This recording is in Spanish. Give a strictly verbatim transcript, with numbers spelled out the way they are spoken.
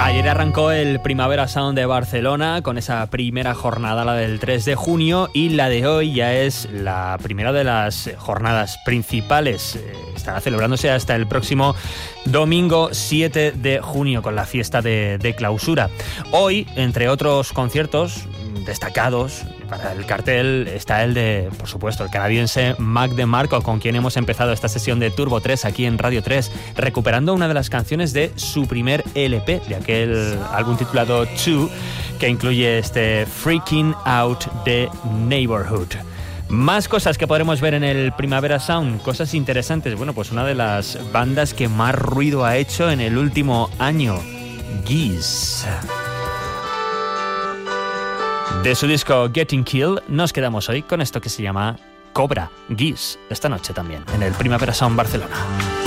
Ayer arrancó el Primavera Sound de Barcelona con esa primera jornada, la del tres de junio, y la de hoy ya es la primera de las jornadas principales. Estará celebrándose hasta el próximo domingo siete de junio con la fiesta de, de clausura. Hoy, entre otros conciertos destacados para el cartel, está el de, por supuesto, el canadiense Mac DeMarco, con quien hemos empezado esta sesión de Turbo tres aquí en Radio tres, recuperando una de las canciones de su primer L P, de aquel álbum titulado Two, que incluye este Freaking Out the Neighborhood. Más cosas que podremos ver en el Primavera Sound, cosas interesantes. Bueno, pues una de las bandas que más ruido ha hecho en el último año, Geese. De su disco Getting Killed nos quedamos hoy con esto que se llama Cobra, Geese, esta noche también en el Primavera Sound Barcelona.